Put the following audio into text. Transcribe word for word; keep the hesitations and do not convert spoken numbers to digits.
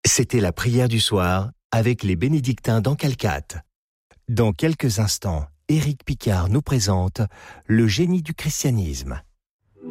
C'était la prière du soir avec les bénédictins d'Encalcate. Dans quelques instants, Éric Picard nous présente le génie du christianisme.